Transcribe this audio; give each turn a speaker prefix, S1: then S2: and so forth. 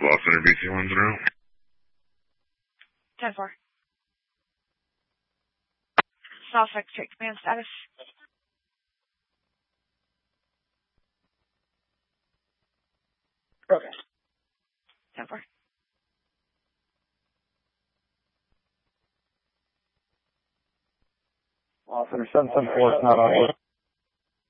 S1: Law Center BC 10-4.
S2: 10-4. Southside State Command status.
S3: Okay.
S2: 10-4.
S3: Law Center 774 is not on.